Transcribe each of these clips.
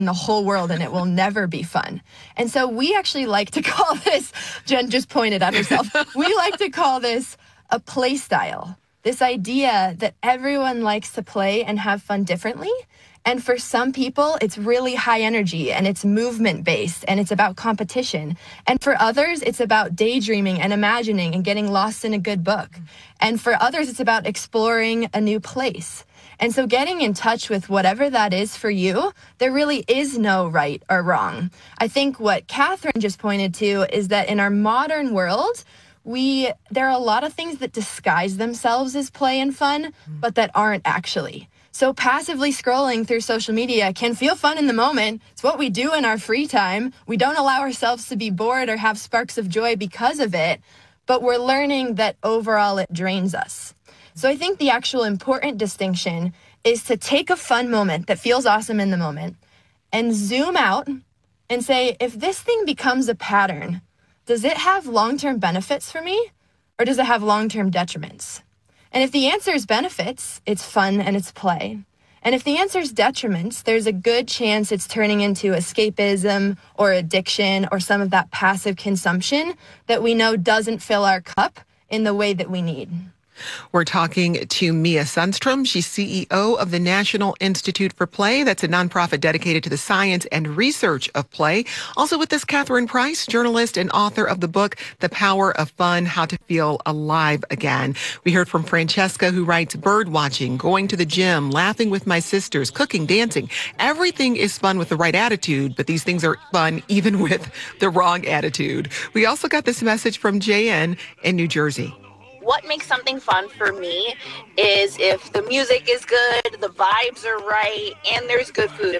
in the whole world and it will never be fun. And so we actually like to call this, Jen just pointed at herself, we like to call this a play style. This idea that everyone likes to play and have fun differently. And for some people, it's really high energy and it's movement based and it's about competition. And for others, it's about daydreaming and imagining and getting lost in a good book. And for others, it's about exploring a new place. And so getting in touch with whatever that is for you, there really is no right or wrong. I think what Catherine just pointed to is that in our modern world, there are a lot of things that disguise themselves as play and fun, but that aren't actually. So passively scrolling through social media can feel fun in the moment. It's what we do in our free time. We don't allow ourselves to be bored or have sparks of joy because of it, but we're learning that overall it drains us. So I think the actual important distinction is to take a fun moment that feels awesome in the moment and zoom out and say, if this thing becomes a pattern, does it have long-term benefits for me or does it have long-term detriments? And if the answer is benefits, it's fun and it's play. And if the answer is detriments, there's a good chance it's turning into escapism or addiction or some of that passive consumption that we know doesn't fill our cup in the way that we need. We're talking to Mia Sundstrom. She's CEO of the National Institute for Play. That's a nonprofit dedicated to the science and research of play. Also with us, Catherine Price, journalist and author of the book, The Power of Fun, How to Feel Alive Again. We heard from Francesca, who writes bird watching, going to the gym, laughing with my sisters, cooking, dancing. Everything is fun with the right attitude, but these things are fun even with the wrong attitude. We also got this message from JN in New Jersey. What makes something fun for me is if the music is good, the vibes are right, and there's good food.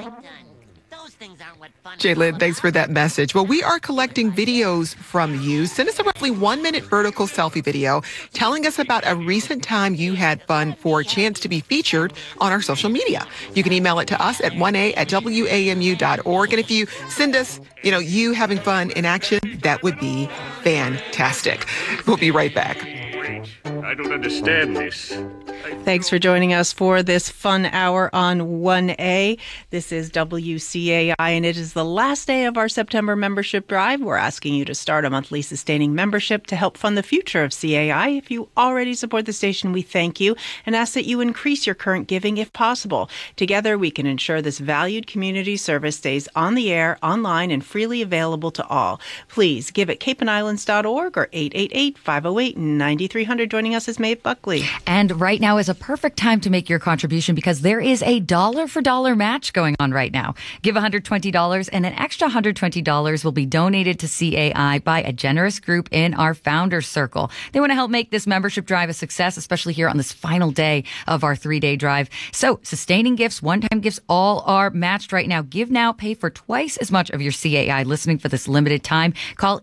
Jalen, thanks for that message. Well, we are collecting videos from you. Send us a roughly 1-minute vertical selfie video telling us about a recent time you had fun for a chance to be featured on our social media. You can email it to us at 1a@wamu.org. And if you send us, you having fun in action, that would be fantastic. We'll be right back. I don't understand this. Thanks for joining us for this fun hour on 1A. This is WCAI, and it is the last day of our September membership drive. We're asking you to start a monthly sustaining membership to help fund the future of CAI. If you already support the station, we thank you and ask that you increase your current giving if possible. Together, we can ensure this valued community service stays on the air, online, and freely available to all. Please give at capeandislands.org or 888-508-9300. Joining us is Maeve Buckley. And right now is a perfect time to make your contribution because there is a dollar-for-dollar match going on right now. Give $120 and an extra $120 will be donated to CAI by a generous group in our Founders Circle. They want to help make this membership drive a success, especially here on this final day of our 3-day drive. So sustaining gifts, one-time gifts, all are matched right now. Give now, pay for twice as much of your CAI listening for this limited time. Call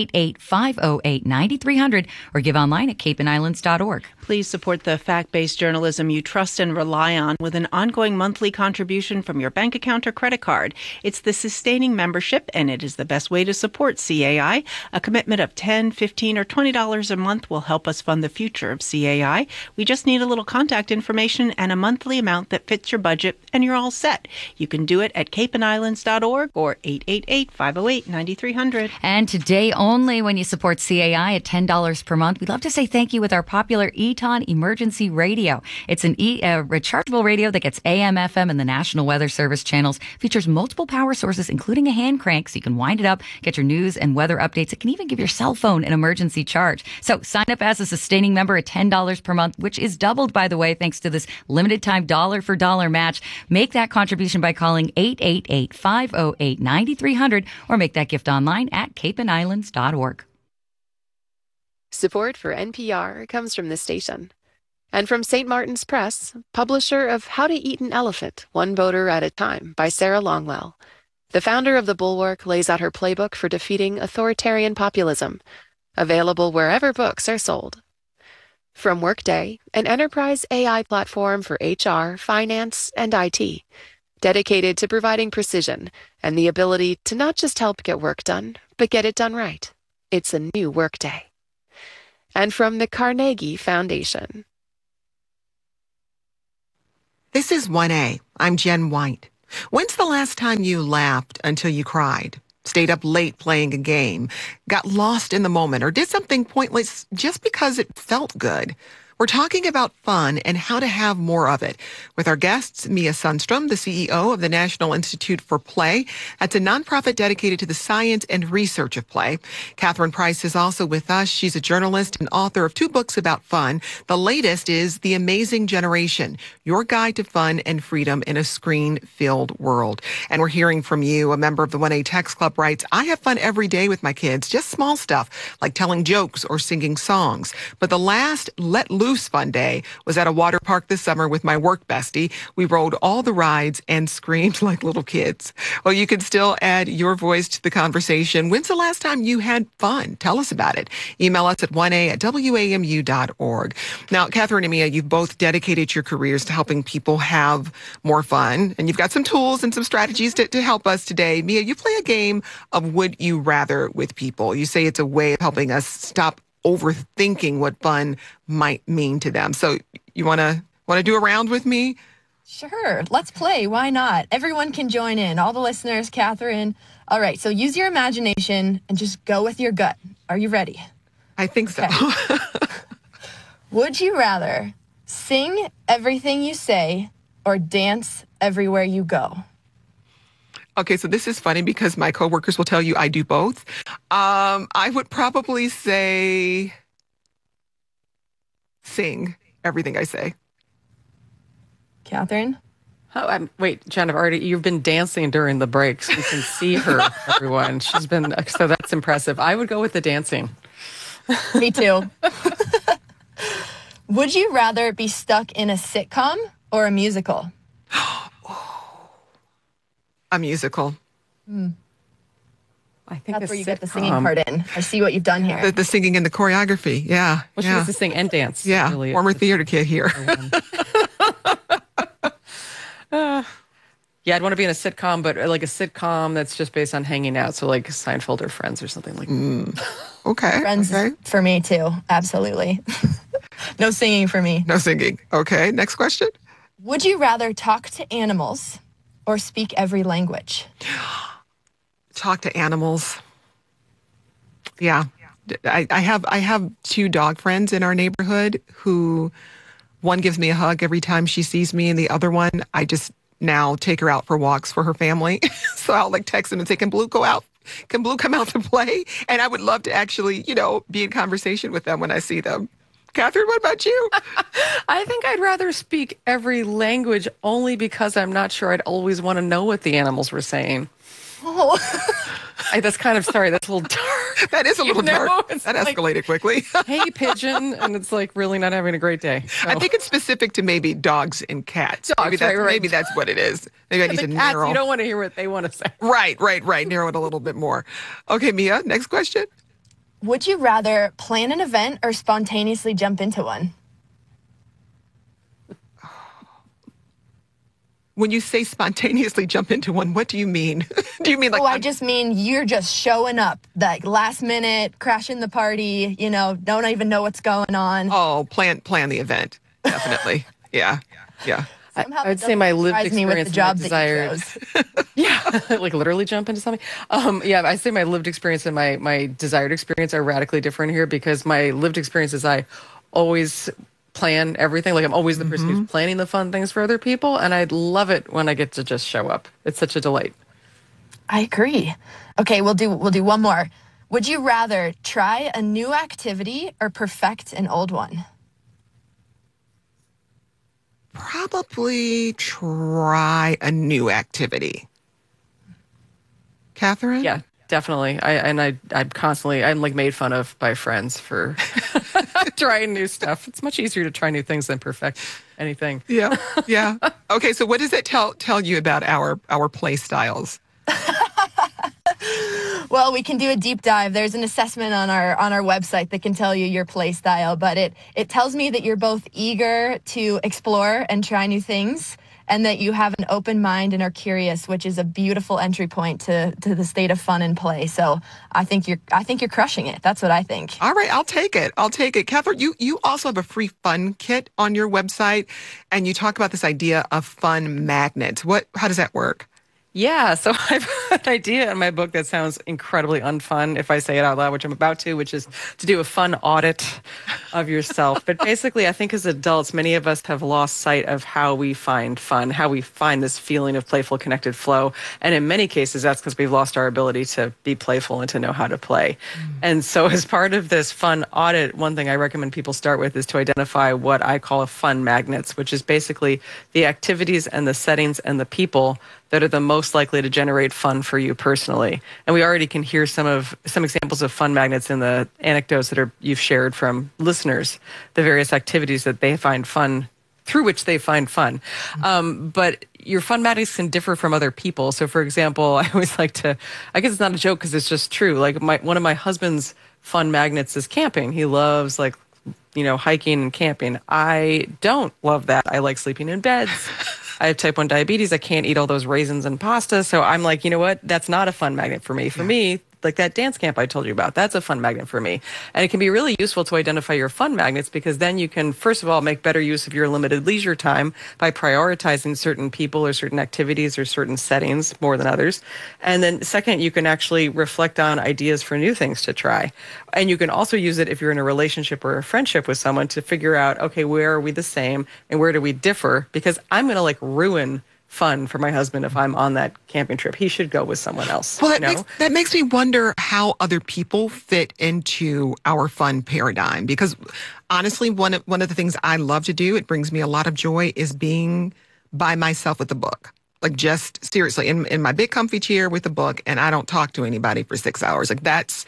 888-508-9300 or give online at capeandislands.org. Please support the fact-based journalism you trust and rely on with an ongoing monthly contribution from your bank account or credit card. It's the sustaining membership, and it is the best way to support CAI. A commitment of $10, $15, or $20 a month will help us fund the future of CAI. We just need a little contact information and a monthly amount that fits your budget, and you're all set. You can do it at capeandislands.org or 888-508-9300. And today only, when you support CAI at $10 per month, we'd love to say thank you with our popular Eton Emergency Radio. It's a rechargeable radio that gets AM, FM, and the National Weather Service channels. Features multiple power sources, including a hand crank, so you can wind it up, get your news and weather updates. It can even give your cell phone an emergency charge. So sign up as a sustaining member at $10 per month, which is doubled, by the way, thanks to this limited time dollar-for-dollar match. Make that contribution by calling 888-508-9300 or make that gift online at capeandislands.org. Support for NPR comes from this station. And from St. Martin's Press, publisher of How to Eat an Elephant, One Voter at a Time by Sarah Longwell. The founder of The Bulwark lays out her playbook for defeating authoritarian populism. Available wherever books are sold. From Workday, an enterprise AI platform for HR, finance, and IT, dedicated to providing precision and the ability to not just help get work done, but get it done right. It's a new Workday. And from the Carnegie Foundation. This is 1A. I'm Jen White. When's the last time you laughed until you cried? Stayed up late playing a game, got lost in the moment, or did something pointless just because it felt good? We're talking about fun and how to have more of it with our guests, Mia Sundstrom, the CEO of the National Institute for Play. That's a nonprofit dedicated to the science and research of play. Catherine Price is also with us. She's a journalist and author of 2 books about fun. The latest is The Amazing Generation, Your Guide to Fun and Freedom in a Screen-Filled World. And we're hearing from you. A member of the 1A Text Club writes, I have fun every day with my kids, just small stuff like telling jokes or singing songs. But the last Let Loose fun day was at a water park this summer with my work bestie. We rode all the rides and screamed like little kids. Well, you can still add your voice to the conversation. When's the last time you had fun? Tell us about it. Email us at 1a@wamu.org. Now, Catherine and Mia, you've both dedicated your careers to helping people have more fun, and you've got some tools and some strategies to help us today. Mia, you play a game of Would You Rather with people. You say it's a way of helping us stop overthinking what fun might mean to them. So you want to do a round with me? Sure. Let's play. Why not? Everyone can join in. All the listeners, Catherine. All right. So use your imagination and just go with your gut. Are you ready? I think so. Okay. Would you rather sing everything you say or dance everywhere you go? Okay, so this is funny because my coworkers will tell you I do both. I would probably say sing everything I say. Catherine? Oh, wait, Jen, you've been dancing during the breaks. We can see her, everyone. So that's impressive. I would go with the dancing. Me too. Would you rather be stuck in a sitcom or a musical? A musical. I think that's where you get the singing part in. I see what you've done here. The singing and the choreography. Yeah. Well, she has to sing and dance. Yeah. Really. Former theater kid here. Yeah, I'd want to be in a sitcom, but like a sitcom that's just based on hanging out. So like Seinfeld or Friends or something like that. Okay. Friends for me too. Absolutely. No singing for me. No singing. Okay. Next question. Would you rather talk to animals or speak every language? Talk to animals. Yeah. I have 2 dog friends in our neighborhood who one gives me a hug every time she sees me, and the other one, I just now take her out for walks for her family. So I'll text them and say, can Blue go out? Can Blue come out to play? And I would love to actually, be in conversation with them when I see them. Catherine, what about you? I think I'd rather speak every language only because I'm not sure I'd always want to know what the animals were saying. Oh. That's that's a little dark. That is a little dark. That escalated quickly. Hey, pigeon. And it's really not having a great day. So. I think it's specific to maybe dogs and cats. Dogs, maybe that's what it is. Maybe I need to narrow. You don't want to hear what they want to say. Right. Narrow it a little bit more. Okay, Mia, next question. Would you rather plan an event or spontaneously jump into one? When you say spontaneously jump into one, what do you mean? Do you mean I just mean you're just showing up, last minute, crashing the party, don't even know what's going on. Oh, plan the event. Definitely. Yeah. I would say my lived experience and my desires. Yeah, literally jump into something. I say my lived experience and my desired experience are radically different here because my lived experience is I always plan everything. I'm always the person who's planning the fun things for other people, and I love it when I get to just show up. It's such a delight. I agree. Okay, we'll do one more. Would you rather try a new activity or perfect an old one? Probably try a new activity. Catherine? Yeah, definitely. I'm constantly made fun of by friends for trying new stuff. It's much easier to try new things than perfect anything. Yeah. Okay, so what does that tell you about our play styles? Well, we can do a deep dive. There's an assessment on our website that can tell you your play style, but it tells me that you're both eager to explore and try new things and that you have an open mind and are curious, which is a beautiful entry point to the state of fun and play. So I think you're crushing it. That's what I think. All right, I'll take it. Catherine, you also have a free fun kit on your website, and you talk about this idea of fun magnets. How does that work? Yeah, so I've got an idea in my book that sounds incredibly unfun if I say it out loud, which I'm about to, which is to do a fun audit of yourself. But basically, I think as adults, many of us have lost sight of how we find fun, how we find this feeling of playful, connected flow. And in many cases, that's because we've lost our ability to be playful and to know how to play. And so as part of this fun audit, one thing I recommend people start with is to identify what I call fun magnets, which is basically the activities and the settings and the people that are the most likely to generate fun for you personally. And we already can hear some examples of fun magnets in the anecdotes that you've shared from listeners, the various activities that they find fun, through which they find fun. But your fun magnets can differ from other people. So for example, I always like to, I guess it's not a joke because it's just true. Like one of my husband's fun magnets is camping. He loves hiking and camping. I don't love that. I like sleeping in beds. I have type 1 diabetes. I can't eat all those raisins and pasta. So I'm like, you know what? That's not a fun magnet for me. For me, like that dance camp I told you about, that's a fun magnet for me. And it can be really useful to identify your fun magnets because then you can, first of all, make better use of your limited leisure time by prioritizing certain people or certain activities or certain settings more than others. And then second, you can actually reflect on ideas for new things to try. And you can also use it if you're in a relationship or a friendship with someone to figure out, okay, where are we the same and where do we differ? Because I'm going to ruin fun for my husband if I'm on that camping trip. He should go with someone else. Well, that makes me wonder how other people fit into our fun paradigm. Because honestly, one of the things I love to do, it brings me a lot of joy, is being by myself with a book. Like just seriously in my big comfy chair with a book, and I don't talk to anybody for 6 hours. Like that's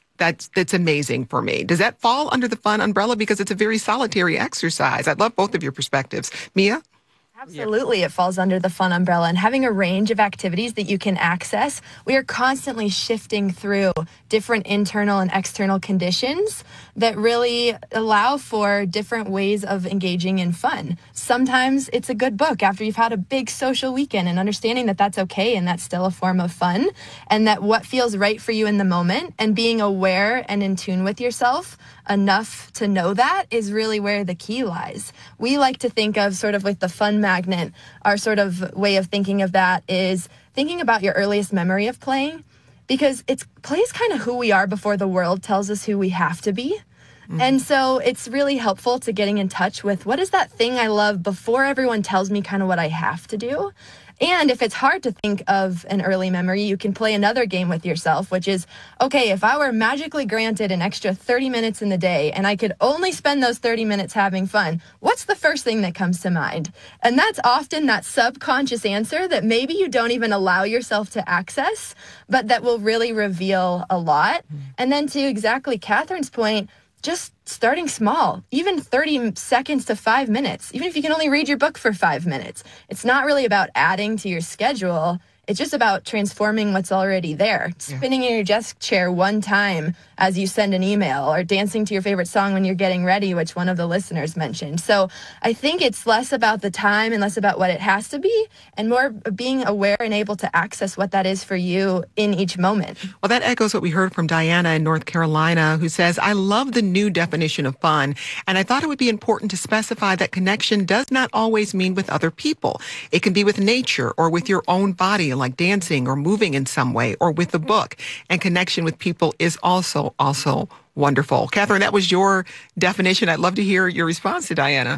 amazing for me. Does that fall under the fun umbrella? Because it's a very solitary exercise. I'd love both of your perspectives. Mia? Absolutely. It falls under the fun umbrella, and having a range of activities that you can access. We are constantly shifting through different internal and external conditions that really allow for different ways of engaging in fun. Sometimes it's a good book after you've had a big social weekend, and understanding that that's okay and that's still a form of fun, and that what feels right for you in the moment and being aware and in tune with yourself enough to know that is really where the key lies. We like to think of sort of with the fun magnet, our sort of way of thinking of that is thinking about your earliest memory of playing, because play is kind of who we are before the world tells us who we have to be. And so it's really helpful to getting in touch with what is that thing I love before everyone tells me kind of what I have to do. And if it's hard to think of an early memory, you can play another game with yourself, which is, okay, if I were magically granted an extra 30 minutes in the day and I could only spend those 30 minutes having fun, what's the first thing that comes to mind? And that's often that subconscious answer that maybe you don't even allow yourself to access, but that will really reveal a lot. And then to exactly Catherine's point, just starting small, even 30 seconds to 5 minutes, even if you can only read your book for 5 minutes. It's not really about adding to your schedule. It's just about transforming what's already there. Spinning in your desk chair one time as you send an email, or dancing to your favorite song when you're getting ready, which one of the listeners mentioned. So I think it's less about the time and less about what it has to be, and more being aware and able to access what that is for you in each moment. Well, that echoes what we heard from Diana in North Carolina, who says, I love the new definition of fun, and I thought it would be important to specify that connection does not always mean with other people. It can be with nature or with your own body, like dancing or moving in some way, or with a book. And connection with people is also wonderful. Catherine, that was your definition. I'd love to hear your response to Diana.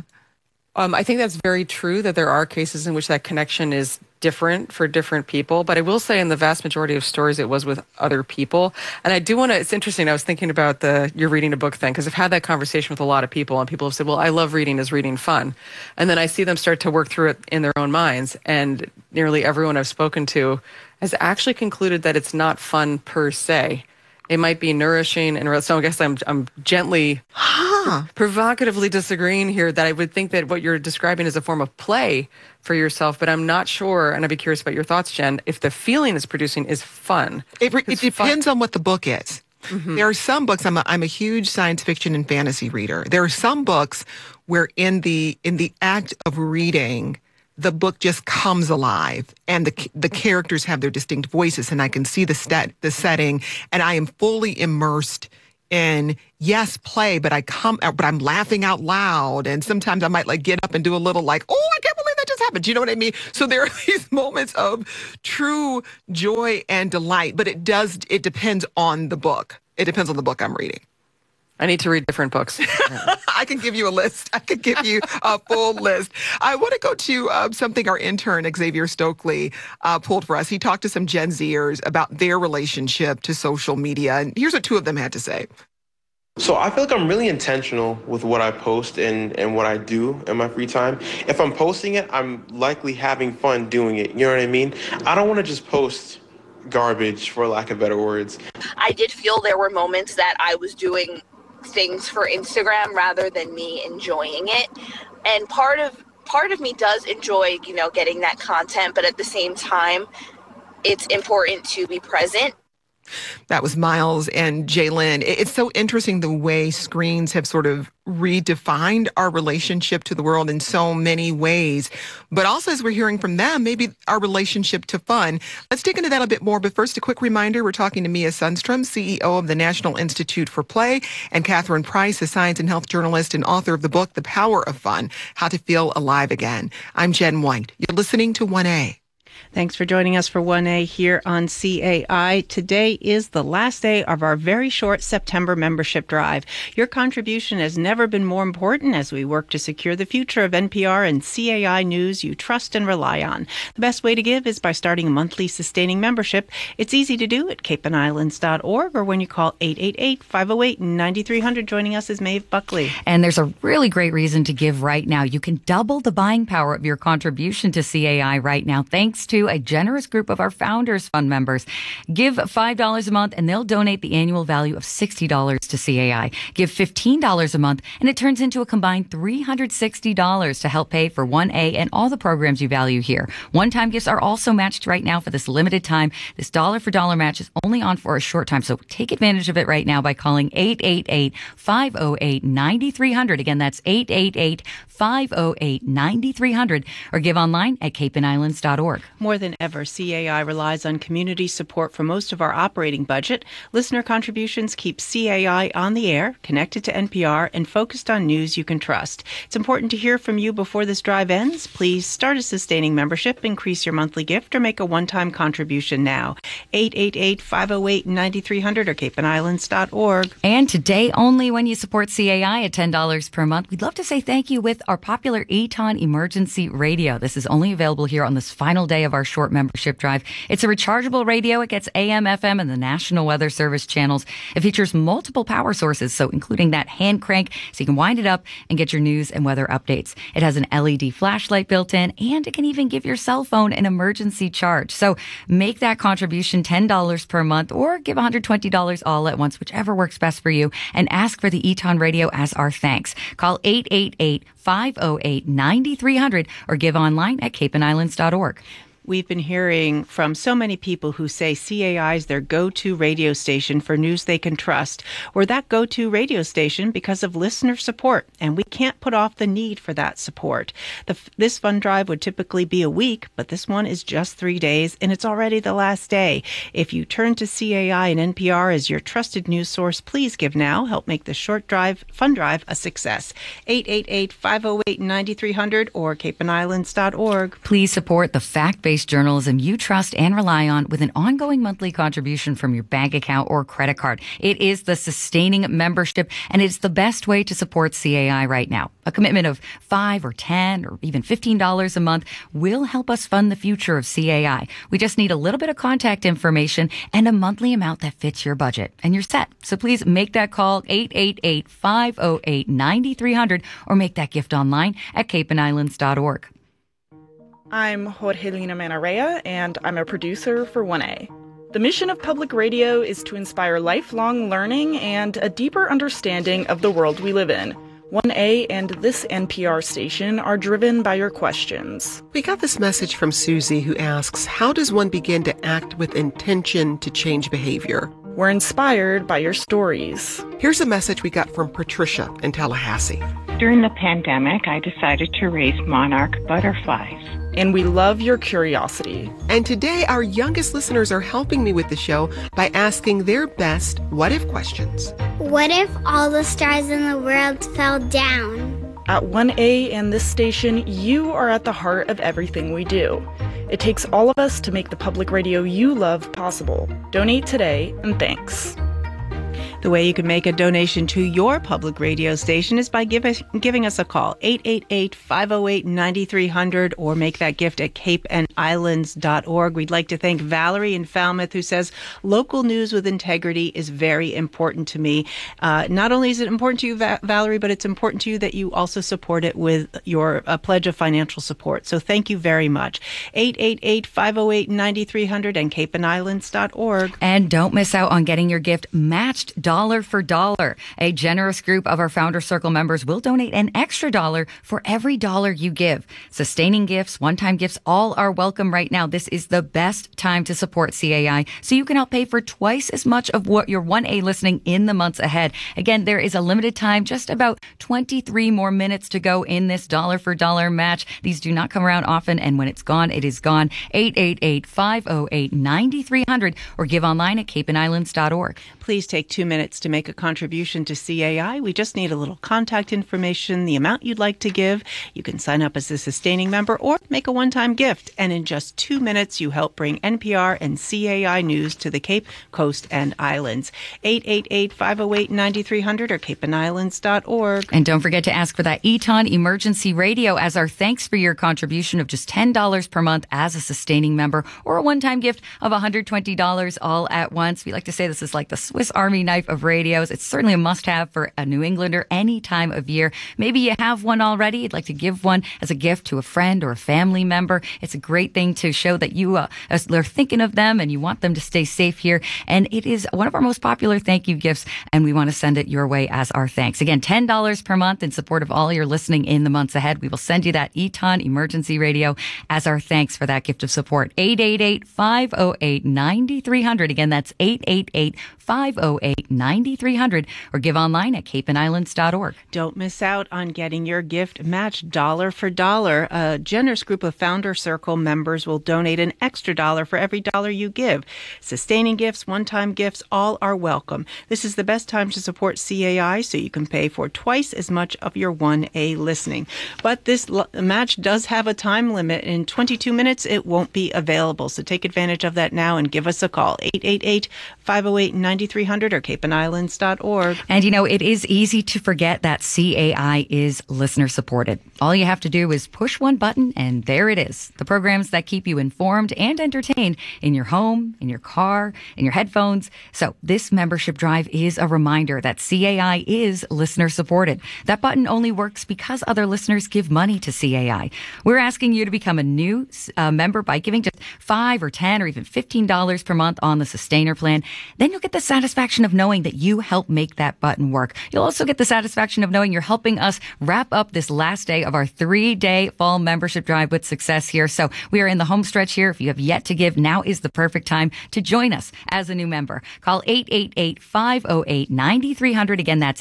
I think that's very true, that there are cases in which that connection is different for different people. But I will say in the vast majority of stories, it was with other people. And I do want to, it's interesting, I was thinking about you're reading a book thing, because I've had that conversation with a lot of people, and people have said, well, I love reading. Is reading fun? And then I see them start to work through it in their own minds. And nearly everyone I've spoken to has actually concluded that it's not fun per se. It might be nourishing, and so I guess I'm gently, provocatively disagreeing here, that I would think that what you're describing is a form of play for yourself, but I'm not sure, and I'd be curious about your thoughts, Jen, if the feeling it's producing is fun. It depends on what the book is. There are some books, I'm a huge science fiction and fantasy reader. There are some books where in the act of reading, the book just comes alive, and the characters have their distinct voices, and I can see the setting, and I am fully immersed in, yes, play, but I'm laughing out loud, and sometimes I might like get up and do a little like, oh, I can't believe that just happened. Do you know what I mean? So there are these moments of true joy and delight, but it depends on the book. It depends on the book I'm reading. I need to read different books. I can give you a list. I can give you a full list. I want to go to something our intern, Xavier Stokely, pulled for us. He talked to some Gen Zers about their relationship to social media. And here's what two of them had to say. So I feel like I'm really intentional with what I post and what I do in my free time. If I'm posting it, I'm likely having fun doing it. You know what I mean? I don't want to just post garbage, for lack of better words. I did feel there were moments that I was doing things for Instagram rather than me enjoying it. And part of me does enjoy, getting that content, but at the same time, it's important to be present. That was Miles and Jalen. It's so interesting the way screens have sort of redefined our relationship to the world in so many ways. But also, as we're hearing from them, maybe our relationship to fun. Let's dig into that a bit more. But first, a quick reminder, we're talking to Mia Sundstrom, CEO of the National Institute for Play, and Catherine Price, a science and health journalist and author of the book, The Power of Fun, How to Feel Alive Again. I'm Jen White. You're listening to 1A. Thanks for joining us for 1A here on CAI. Today is the last day of our very short September membership drive. Your contribution has never been more important as we work to secure the future of NPR and CAI news you trust and rely on. The best way to give is by starting a monthly sustaining membership. It's easy to do at capeandislands.org or when you call 888-508-9300. Joining us is Maeve Buckley. And there's a really great reason to give right now. You can double the buying power of your contribution to CAI right now, thanks to a generous group of our Founders Fund members. Give $5 a month and they'll donate the annual value of $60 to CAI. Give $15 a month and it turns into a combined $360 to help pay for 1A and all the programs you value here. One-time gifts are also matched right now for this limited time. This dollar-for-dollar match is only on for a short time, so take advantage of it right now by calling 888-508-9300. Again, that's 888-508-9300 or give online at capeandislands.org. More than ever, CAI relies on community support for most of our operating budget. Listener contributions keep CAI on the air, connected to NPR, and focused on news you can trust. It's important to hear from you before this drive ends. Please start a sustaining membership, increase your monthly gift, or make a one-time contribution now. 888-508-9300 or capeandislands.org. And today, only when you support CAI at $10 per month, we'd love to say thank you with our popular Eton Emergency Radio. This is only available here on this final day of our short membership drive. It's a rechargeable radio. It gets AM, FM, and the National Weather Service channels. It features multiple power sources, so including that hand crank, so you can wind it up and get your news and weather updates. It has an LED flashlight built in, and it can even give your cell phone an emergency charge. So make that contribution $10 per month or give $120 all at once, whichever works best for you, and ask for the Eton Radio as our thanks. Call 888-508-9300 or give online at capeandislands.org. We've been hearing from so many people who say CAI is their go-to radio station for news they can trust. We're that go-to radio station because of listener support, and we can't put off the need for that support. This fund drive would typically be a week, but this one is just 3 days, and it's already the last day. If you turn to CAI and NPR as your trusted news source, please give now. Help make this short fund drive a success. 888-508-9300 or capeandislands.org. Please support the fact-based journalism you trust and rely on with an ongoing monthly contribution from your bank account or credit card. It is the sustaining membership, and it's the best way to support CAI right now. A commitment of $5 or $10 or even $15 a month will help us fund the future of CAI. We just need a little bit of contact information and a monthly amount that fits your budget, and you're set. So please make that call, 888-508-9300, or make that gift online at capeandislands.org. I'm Jorgelina Manarea, and I'm a producer for 1A. The mission of public radio is to inspire lifelong learning and a deeper understanding of the world we live in. 1A and this NPR station are driven by your questions. We got this message from Susie, who asks, how does one begin to act with intention to change behavior? We're inspired by your stories. Here's a message we got from Patricia in Tallahassee. During the pandemic, I decided to raise monarch butterflies. and we love your curiosity. And today, our youngest listeners are helping me with the show by asking their best what-if questions. What if all the stars in the world fell down? At 1A and this station, you are at the heart of everything we do. It takes all of us to make the public radio you love possible. Donate today, and thanks. The way you can make a donation to your public radio station is by giving us a call, 888-508-9300, or make that gift at capeandislands.org. We'd like to thank Valerie in Falmouth, who says, local news with integrity is very important to me. Not only is it important to you, Valerie, but it's important to you that you also support it with your pledge of financial support. So thank you very much. 888-508-9300 and capeandislands.org. And don't miss out on getting your gift matched dollar for dollar. A generous group of our Founder Circle members will donate an extra $1 for every $1 you give. Sustaining gifts, one-time gifts, all are welcome right now. This is the best time to support CAI, so you can help pay for twice as much of what your 1A listening in the months ahead. Again, there is a limited time, just about 23 more minutes to go in this $1 for $1 match. These do not come around often, and when it's gone, it is gone. 888-508-9300 or give online at capeandislands.org. Please take 2 minutes to make a contribution to CAI. We just need a little contact information, the amount you'd like to give. You can sign up as a sustaining member or make a one-time gift. And in just 2 minutes, you help bring NPR and CAI news to the Cape, Coast, and Islands. 888-508-9300 or capeandislands.org. And don't forget to ask for that Eton Emergency Radio as our thanks for your contribution of just $10 per month as a sustaining member, or a one-time gift of $120 all at once. We like to say this is like the Swiss Army knife of radios. It's certainly a must-have for a New Englander any time of year. Maybe you have one already. You'd like to give one as a gift to a friend or a family member. It's a great thing to show that you are thinking of them and you want them to stay safe here. And it is one of our most popular thank you gifts, and we want to send it your way as our thanks. Again, $10 per month in support of all your listening in the months ahead. We will send you that Eton Emergency Radio as our thanks for that gift of support. 888-508-9300. Again, that's 888-508-9300 or give online at capeandislands.org. Don't miss out on getting your gift matched dollar for dollar. A generous group of Founder Circle members will donate an extra $1 for every $1 you give. Sustaining gifts, one-time gifts, all are welcome. This is the best time to support CAI, so you can pay for twice as much of your 1A listening. But this match does have a time limit. In 22 minutes, it won't be available. So take advantage of that now and give us a call. 888-508-9300 or capeandislands.org. And you know, it is easy to forget that CAI is listener supported. All you have to do is push one button and there it is. The programs that keep you informed and entertained in your home, in your car, in your headphones. So this membership drive is a reminder that CAI is listener supported. That button only works because other listeners give money to CAI. We're asking you to become a new member by giving just $5 or $10 or even $15 per month on the Sustainer plan. Then you'll get the satisfaction of knowing that you help make that button work. You'll also get the satisfaction of knowing you're helping us wrap up this last day of our 3-day fall membership drive with success here. So we are in the home stretch here. If you have yet to give, now is the perfect time to join us as a new member. Call 888-508-9300. Again, that's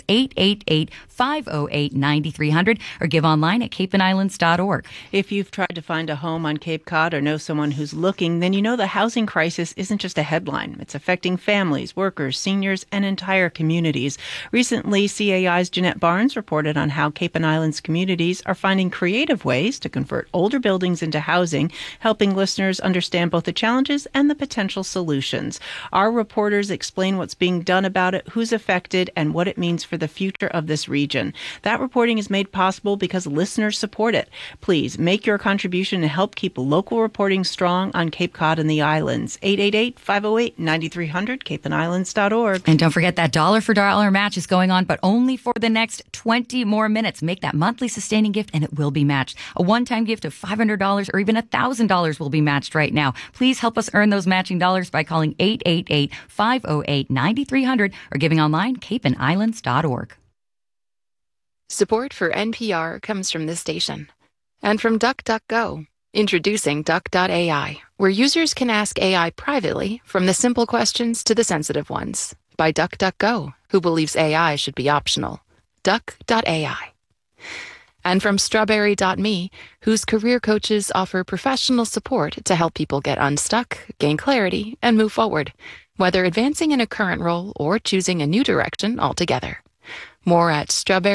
888-508-9300 or give online at capeandislands.org. If you've tried to find a home on Cape Cod or know someone who's looking, then you know the housing crisis isn't just a headline. It's affecting families, workers, seniors, and entire communities. Recently, CAI's Jeanette Barnes reported on how Cape and Islands communities are finding creative ways to convert older buildings into housing, helping listeners understand both the challenges and the potential solutions. Our reporters explain what's being done about it, who's affected, and what it means for the future of this region. That reporting is made possible because listeners support it. Please make your contribution and help keep local reporting strong on Cape Cod and the islands. 888-508-9300, capeandislands.org. And don't forget that $1 for $1 match is going on, but only for the next 20 more minutes. Make that monthly sustaining gift and it will be matched. A one-time gift of $500 or even $1,000 will be matched right now. Please help us earn those matching dollars by calling 888-508-9300 or giving online capeandislands.org. Support for NPR comes from this station and from DuckDuckGo. Introducing Duck.ai, where users can ask AI privately from the simple questions to the sensitive ones. By DuckDuckGo, who believes AI should be optional. Duck.ai. And from Strawberry.me, whose career coaches offer professional support to help people get unstuck, gain clarity, and move forward, whether advancing in a current role or choosing a new direction altogether. More at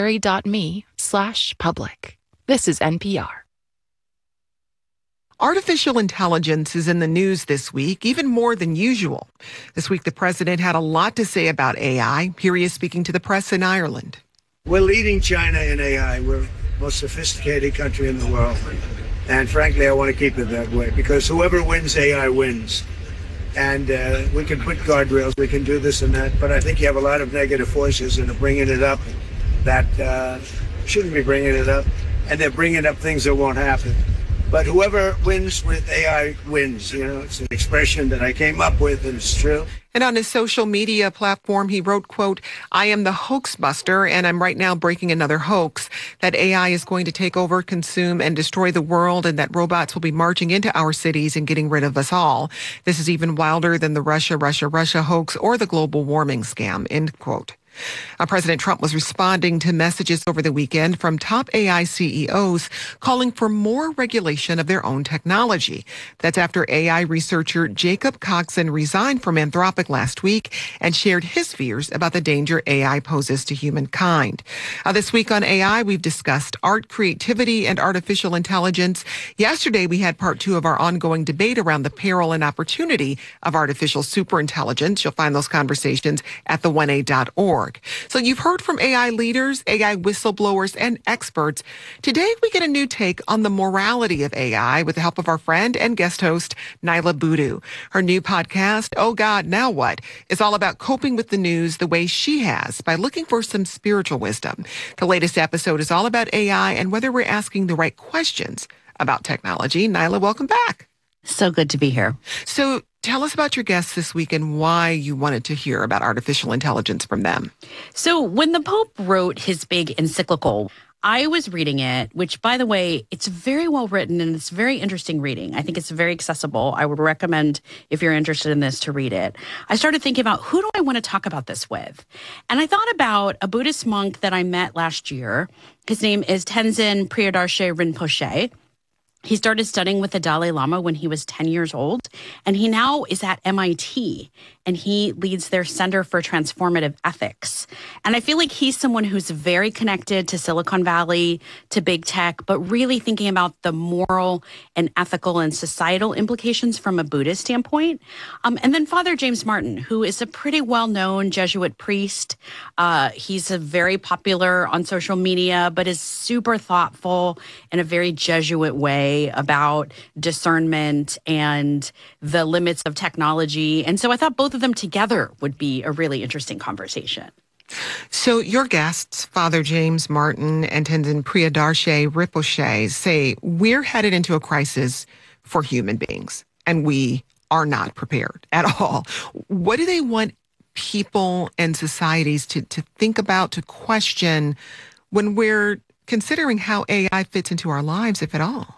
strawberry.me/public. This is NPR. Artificial intelligence is in the news this week, even more than usual. This week, the president had a lot to say about AI. Here he is speaking to the press in Ireland. We're leading China in AI. We're the most sophisticated country in the world. And frankly, I want to keep it that way because whoever wins AI wins. And we can put guardrails, we can do this and that, but I think you have a lot of negative forces that are bringing it up that shouldn't be bringing it up. And they're bringing up things that won't happen. But whoever wins with AI wins. You know, it's an expression that I came up with, and it's true. And on his social media platform, he wrote, quote, "I am the hoax buster, and I'm right now breaking another hoax, that AI is going to take over, consume, and destroy the world, and that robots will be marching into our cities and getting rid of us all. This is even wilder than the Russia hoax or the global warming scam," end quote. President Trump was responding to messages over the weekend from top AI CEOs calling for more regulation of their own technology. That's after AI researcher Jacob Coxon resigned from Anthropic last week and shared his fears about the danger AI poses to humankind. This week on AI, we've discussed art, creativity, and artificial intelligence. Yesterday, we had part 2 of our ongoing debate around the peril and opportunity of artificial superintelligence. You'll find those conversations at the1a.org. So you've heard from AI leaders, AI whistleblowers, and experts. Today, we get a new take on the morality of AI with the help of our friend and guest host, Niala Boodhoo. Her new podcast, Oh God, Now What?, is all about coping with the news the way she has by looking for some spiritual wisdom. The latest episode is all about AI and whether we're asking the right questions about technology. Niala, welcome back. So good to be here. So tell us about your guests this week and why you wanted to hear about artificial intelligence from them. So when the Pope wrote his big encyclical, I was reading it, which, by the way, it's very well written and it's very interesting reading. I think it's very accessible. I would recommend, if you're interested in this, to read it. I started thinking about who do I want to talk about this with? And I thought about a Buddhist monk that I met last year. His name is Tenzin Priyadarshi Rinpoche. He started studying with the Dalai Lama when he was 10 years old, and he now is at MIT, and he leads their Center for Transformative Ethics. And I feel like he's someone who's very connected to Silicon Valley, to big tech, but really thinking about the moral and ethical and societal implications from a Buddhist standpoint. And then Father James Martin, who is a pretty well-known Jesuit priest. He's a very popular on social media, but is super thoughtful in a very Jesuit way about discernment and the limits of technology. And so I thought both of them together would be a really interesting conversation. So your guests, Father James Martin and Tenzin Priyadarshi Rinpoche, say we're headed into a crisis for human beings, and we are not prepared at all. What do they want people and societies to think about, to question when we're considering how AI fits into our lives, if at all?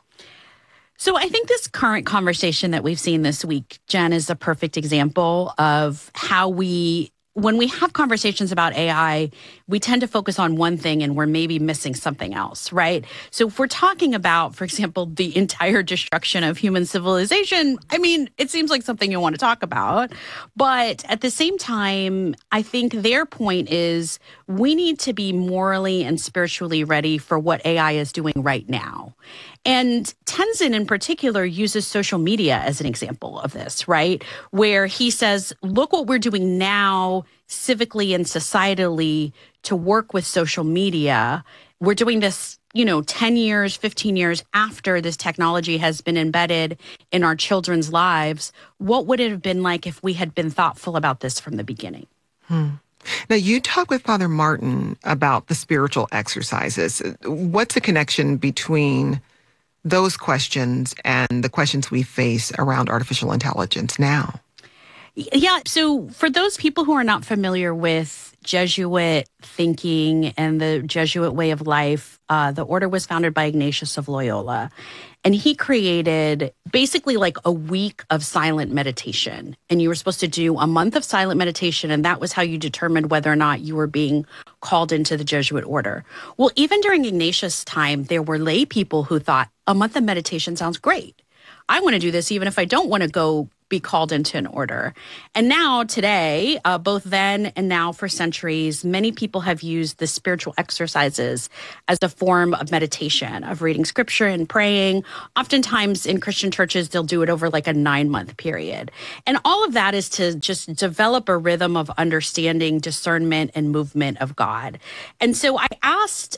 So I think this current conversation that we've seen this week, Jen, is a perfect example of how when we have conversations about AI, we tend to focus on one thing and we're maybe missing something else, right? So if we're talking about, for example, the entire destruction of human civilization, I mean, it seems like something you want to talk about. But at the same time, I think their point is we need to be morally and spiritually ready for what AI is doing right now. And Tenzin in particular uses social media as an example of this, right? Where he says, look what we're doing now civically and societally to work with social media. We're doing this, 10 years, 15 years after this technology has been embedded in our children's lives. What would it have been like if we had been thoughtful about this from the beginning? Now, you talk with Father Martin about the spiritual exercises. What's the connection between those questions and the questions we face around artificial intelligence now? Yeah. So for those people who are not familiar with Jesuit thinking and the Jesuit way of life, the order was founded by Ignatius of Loyola. And he created basically like a week of silent meditation. And you were supposed to do a month of silent meditation. And that was how you determined whether or not you were being called into the Jesuit order. Well, even during Ignatius' time, there were lay people who thought a month of meditation sounds great. I want to do this even if I don't want to go be called into an order. And now today, both then and now for centuries, many people have used the spiritual exercises as a form of meditation, of reading scripture and praying. Oftentimes in Christian churches, they'll do it over like a 9-month period. And all of that is to just develop a rhythm of understanding, discernment, and movement of God. And so I asked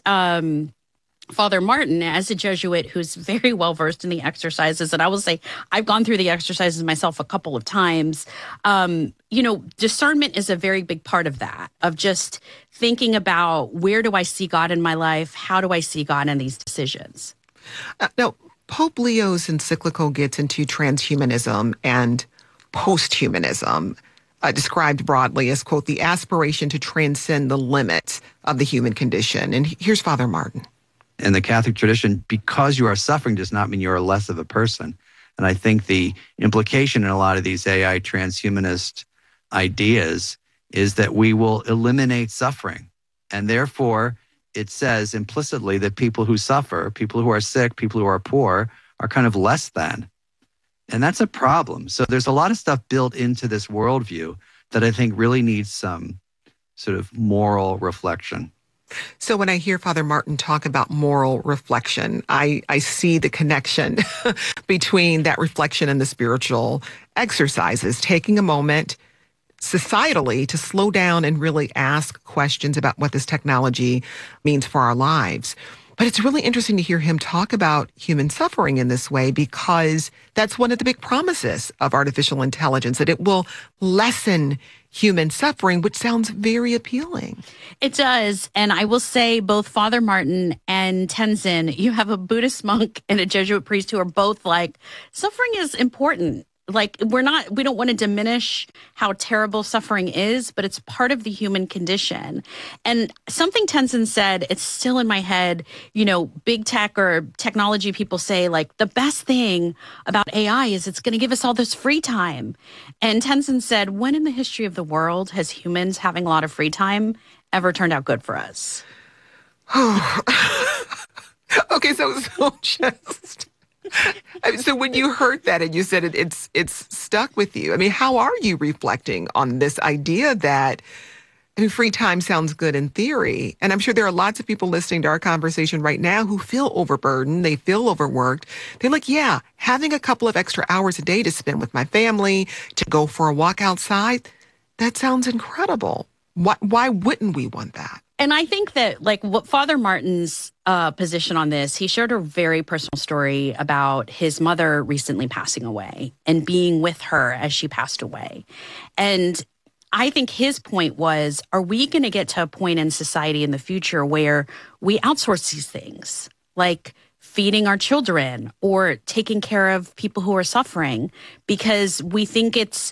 Father Martin, as a Jesuit who's very well versed in the exercises, and I will say I've gone through the exercises myself a couple of times. Discernment is a very big part of that, of just thinking about where do I see God in my life? How do I see God in these decisions? Now, Pope Leo's encyclical gets into transhumanism and posthumanism, described broadly as, quote, the aspiration to transcend the limits of the human condition. And here's Father Martin. In the Catholic tradition, because you are suffering does not mean you are less of a person. And I think the implication in a lot of these AI transhumanist ideas is that we will eliminate suffering. And therefore, it says implicitly that people who suffer, people who are sick, people who are poor, are kind of less than. And that's a problem. So there's a lot of stuff built into this worldview that I think really needs some sort of moral reflection. So when I hear Father Martin talk about moral reflection, I see the connection between that reflection and the spiritual exercises, taking a moment societally to slow down and really ask questions about what this technology means for our lives. But it's really interesting to hear him talk about human suffering in this way, because that's one of the big promises of artificial intelligence, that it will lessen human suffering, which sounds very appealing. It does. And I will say both Father Martin and Tenzin, you have a Buddhist monk and a Jesuit priest who are both like, suffering is important. Like, we don't want to diminish how terrible suffering is, but it's part of the human condition. And something Tenzin said, it's still in my head, big tech or technology people say, like, the best thing about AI is it's going to give us all this free time. And Tenzin said, when in the history of the world has humans having a lot of free time ever turned out good for us? Okay, so just... So when you heard that and you said it's stuck with you, I mean, how are you reflecting on this idea that, free time sounds good in theory, and I'm sure there are lots of people listening to our conversation right now who feel overburdened, they feel overworked. They're like, yeah, having a couple of extra hours a day to spend with my family, to go for a walk outside, that sounds incredible. Why wouldn't we want that? And I think that, like, what Father Martin's position on this, he shared a very personal story about his mother recently passing away and being with her as she passed away. And I think his point was, are we going to get to a point in society in the future where we outsource these things, like feeding our children or taking care of people who are suffering, because we think it's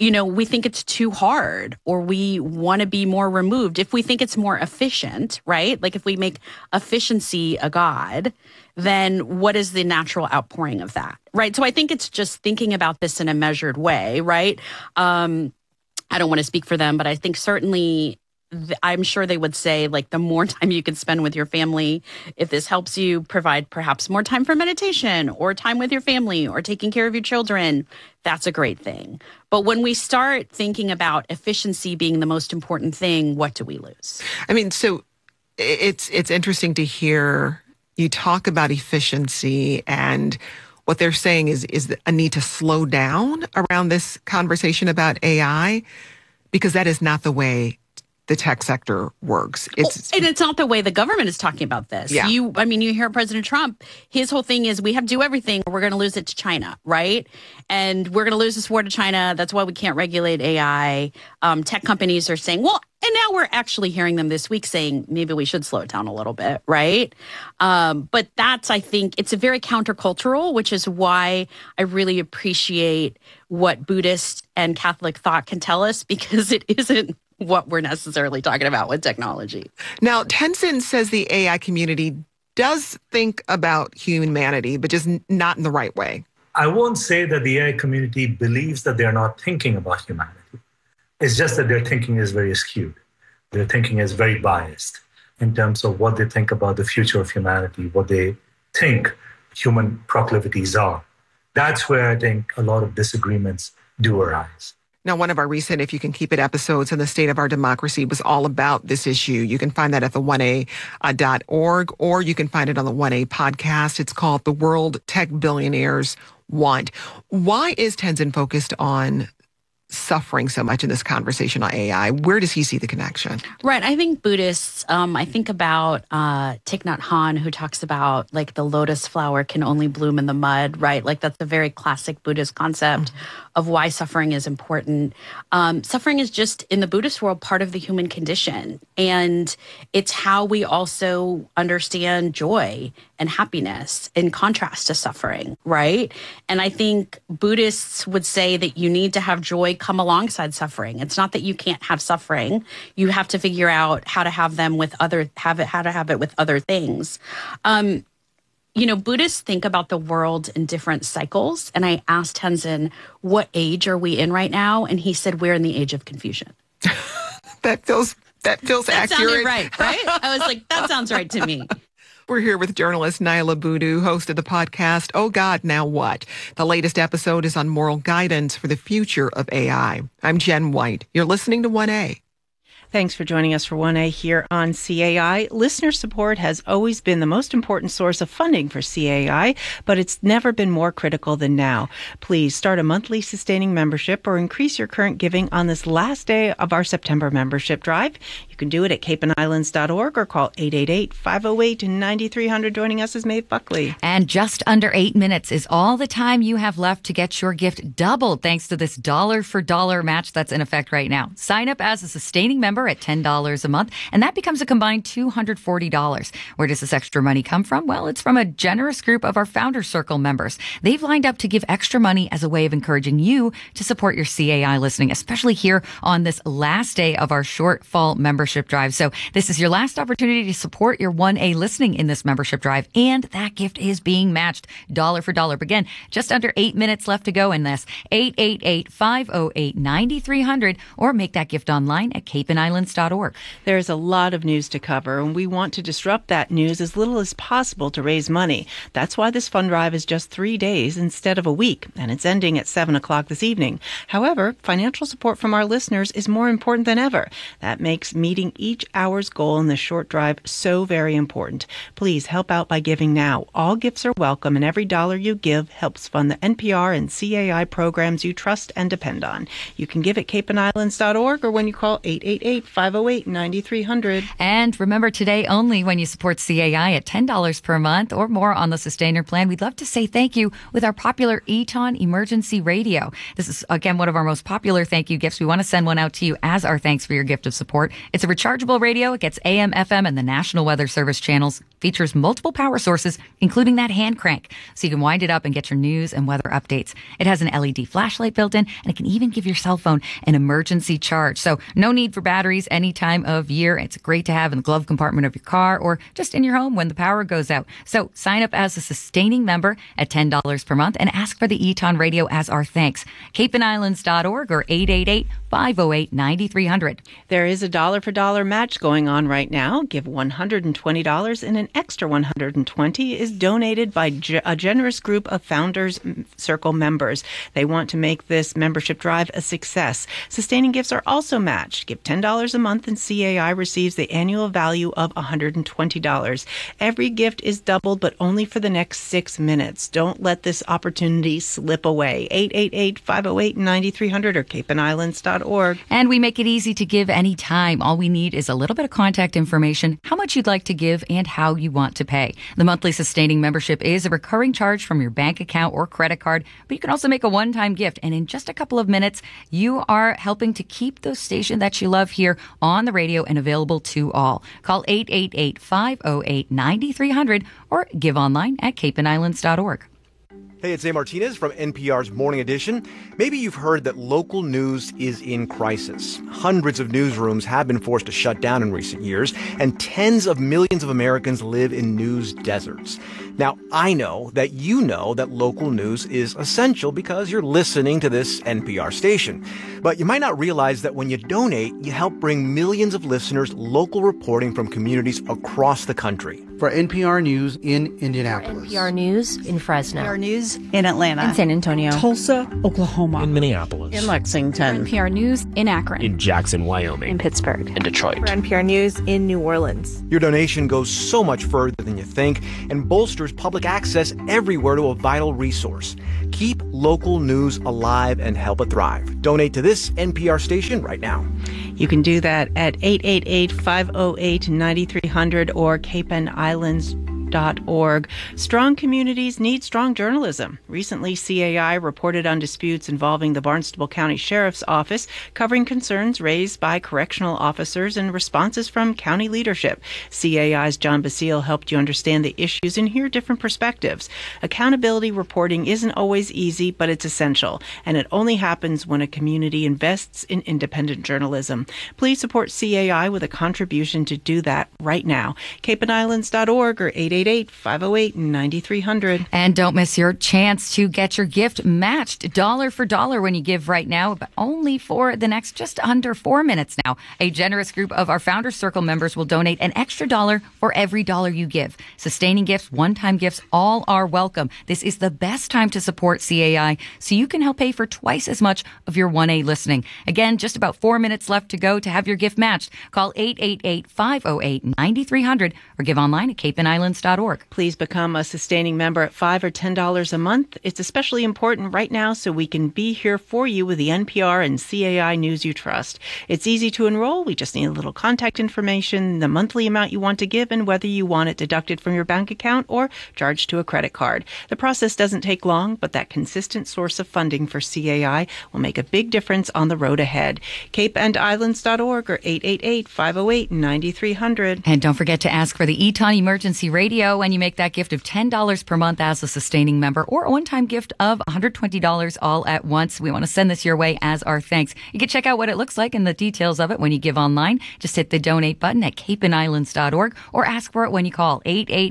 too hard, or we want to be more removed. If we think it's more efficient, right? Like if we make efficiency a god, then what is the natural outpouring of that, right? So I think it's just thinking about this in a measured way, right? I don't want to speak for them, but I think certainly I'm sure they would say, like, the more time you can spend with your family, if this helps you provide perhaps more time for meditation or time with your family or taking care of your children, that's a great thing. But when we start thinking about efficiency being the most important thing, what do we lose? I mean, so it's interesting to hear you talk about efficiency, and what they're saying is a need to slow down around this conversation about AI, because that is not the way the tech sector works. And it's not the way the government is talking about this. Yeah. You hear President Trump, his whole thing is we have to do everything or we're going to lose it to China, right? And we're going to lose this war to China. That's why we can't regulate AI. Tech companies are saying, well, and now we're actually hearing them this week saying maybe we should slow it down a little bit, right? But that's, I think, it's a very countercultural, which is why I really appreciate what Buddhist and Catholic thought can tell us, because it isn't what we're necessarily talking about with technology. Now, Tenzin says the AI community does think about humanity, but just not in the right way. I won't say that the AI community believes that they're not thinking about humanity. It's just that their thinking is very skewed. Their thinking is very biased in terms of what they think about the future of humanity, what they think human proclivities are. That's where I think a lot of disagreements do arise. Now, one of our recent If You Can Keep It episodes on the state of our democracy was all about this issue. You can find that at the 1A.org, or you can find it on the 1A podcast. It's called The World Tech Billionaires Want. Why is Tenzin focused on suffering so much in this conversation on AI? Where does he see the connection? Right. I think Buddhists, I think about Thich Nhat Hanh, who talks about like the lotus flower can only bloom in the mud, right? Like that's a very classic Buddhist concept of why suffering is important. Suffering is just, in the Buddhist world, part of the human condition. And it's how we also understand joy and happiness in contrast to suffering, right? And I think Buddhists would say that you need to have joy come alongside suffering. It's not that you can't have suffering. You have to figure out how to have them with how to have it with other things. Buddhists think about the world in different cycles. And I asked Tenzin, what age are we in right now? And he said, we're in the age of confusion. That feels accurate. That sounded right? I was like, that sounds right to me. We're here with journalist Niala Boodhoo, host of the podcast, Oh God, Now What? The latest episode is on moral guidance for the future of AI. I'm Jen White. You're listening to 1A. Thanks for joining us for 1A here on CAI. Listener support has always been the most important source of funding for CAI, but it's never been more critical than now. Please start a monthly sustaining membership or increase your current giving on this last day of our September membership drive. You can do it at capeandislands.org or call 888-508-9300. Joining us is Maeve Buckley. And just under 8 minutes is all the time you have left to get your gift doubled thanks to this dollar for dollar match that's in effect right now. Sign up as a sustaining member at $10 a month, and that becomes a combined $240. Where does this extra money come from? Well, it's from a generous group of our Founders Circle members. They've lined up to give extra money as a way of encouraging you to support your CAI listening, especially here on this last day of our short fall membership drive. So this is your last opportunity to support your 1A listening in this membership drive, and that gift is being matched dollar for dollar. But again, just under 8 minutes left to go in this. 888-508-9300, or make that gift online at capeandislands.org. There's a lot of news to cover, and we want to disrupt that news as little as possible to raise money. That's why this fund drive is just 3 days instead of a week, and it's ending at 7 o'clock this evening. However, financial support from our listeners is more important than ever. That makes meeting each hour's goal in this short drive so very important. Please help out by giving now. All gifts are welcome, and every dollar you give helps fund the NPR and CAI programs you trust and depend on. You can give at capeandislands.org or when you call 888-508-9300. And remember, today only, when you support CAI at $10 per month or more on the Sustainer plan, we'd love to say thank you with our popular Eton Emergency Radio. This is, again, one of our most popular thank you gifts. We want to send one out to you as our thanks for your gift of support. It's a rechargeable radio. It gets AM, FM, and the National Weather Service channels. Features multiple power sources, including that hand crank, so you can wind it up and get your news and weather updates. It has an LED flashlight built in, and it can even give your cell phone an emergency charge. So no need for batteries any time of year. It's great to have in the glove compartment of your car or just in your home when the power goes out. So sign up as a sustaining member at $10 per month and ask for the Eton Radio as our thanks. capeandislands.org or 888-508-9300. There is a dollar for dollar match going on right now. Give $120 and an extra $120 is donated by a generous group of Founders Circle members. They want to make this membership drive a success. Sustaining gifts are also matched. Give $10 a month and CAI receives the annual value of $120. Every gift is doubled, but only for the next 6 minutes. Don't let this opportunity slip away. 888-508-9300 or capeandislands.org. And we make it easy to give anytime. All we need is a little bit of contact information, how much you'd like to give, and how you want to pay. The monthly sustaining membership is a recurring charge from your bank account or credit card, but you can also make a one-time gift. And in just a couple of minutes, you are helping to keep the station that you love here on the radio and available to all. Call 888-508-9300 or give online at capeandislands.org. Hey, it's A. Martinez from NPR's Morning Edition. Maybe you've heard that local news is in crisis. Hundreds of newsrooms have been forced to shut down in recent years, and tens of millions of Americans live in news deserts. Now, I know that you know that local news is essential because you're listening to this NPR station. But you might not realize that when you donate, you help bring millions of listeners local reporting from communities across the country. For NPR News in Indianapolis. NPR News in Fresno. NPR News in Atlanta. In San Antonio. Tulsa, Oklahoma. In Minneapolis. In Lexington. NPR News in Akron. In Jackson, Wyoming. In Pittsburgh. In Detroit. For NPR News in New Orleans. Your donation goes so much further than you think and bolsters public access everywhere to a vital resource. Keep local news alive and help it thrive. Donate to this NPR station right now. You can do that at 888-508-9300 or CapeandIslands.org. Strong communities need strong journalism. Recently, CAI reported on disputes involving the Barnstable County Sheriff's Office, covering concerns raised by correctional officers and responses from county leadership. CAI's John Basile helped you understand the issues and hear different perspectives. Accountability reporting isn't always easy, but it's essential, and it only happens when a community invests in independent journalism. Please support CAI with a contribution to do that right now. CapeandIslands.org or 888-508-9300. And don't miss your chance to get your gift matched dollar for dollar when you give right now, but only for the next just under 4 minutes now. A generous group of our Founders Circle members will donate an extra $1 for every $1 you give. Sustaining gifts, one-time gifts, all are welcome. This is the best time to support CAI so you can help pay for twice as much of your 1A listening. Again, just about 4 minutes left to go to have your gift matched. Call 888-508-9300 or give online at CapeandIslands.org. Please become a sustaining member at $5 or $10 a month. It's especially important right now so we can be here for you with the NPR and CAI news you trust. It's easy to enroll. We just need a little contact information, the monthly amount you want to give, and whether you want it deducted from your bank account or charged to a credit card. The process doesn't take long, but that consistent source of funding for CAI will make a big difference on the road ahead. CapeandIslands.org or 888-508-9300. And don't forget to ask for the Eton Emergency Radio when you make that gift of $10 per month as a sustaining member, or a one-time gift of $120 all at once. We want to send this your way as our thanks. You can check out what it looks like and the details of it when you give online. Just hit the donate button at CapeandIslands.org or ask for it when you call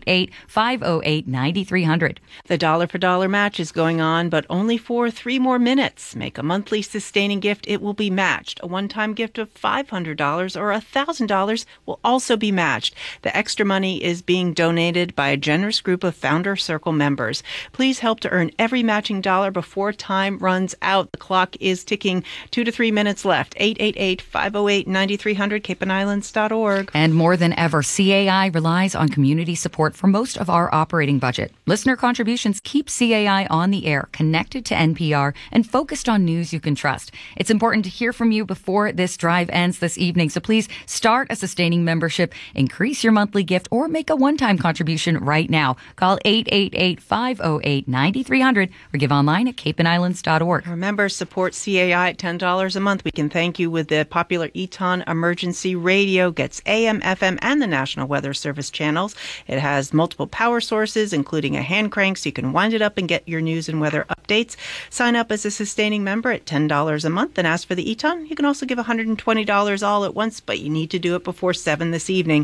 888-508-9300. The dollar for dollar match is going on, but only for 3 more minutes. Make a monthly sustaining gift. It will be matched. A one-time gift of $500 or $1,000 will also be matched. The extra money is being donated by a generous group of Founder Circle members. Please help to earn every matching dollar before time runs out. The clock is ticking. 2 to 3 minutes left. 888-508-9300, CapeandIslands.org. And more than ever, CAI relies on community support for most of our operating budget. Listener contributions keep CAI on the air, connected to NPR, and focused on news you can trust. It's important to hear from you before this drive ends this evening, so please start a sustaining membership, increase your monthly gift, or make a one-time contribution right now. Call 888-508-9300 or give online at CapeandIslands.org. Remember, support CAI at $10 a month. We can thank you with the popular Eton Emergency Radio. Gets AM, FM, and the National Weather Service channels. It has multiple power sources, including a hand crank, so you can wind it up and get your news and weather updates. Sign up as a sustaining member at $10 a month and ask for the Eton. You can also give $120 all at once, but you need to do it before 7 this evening.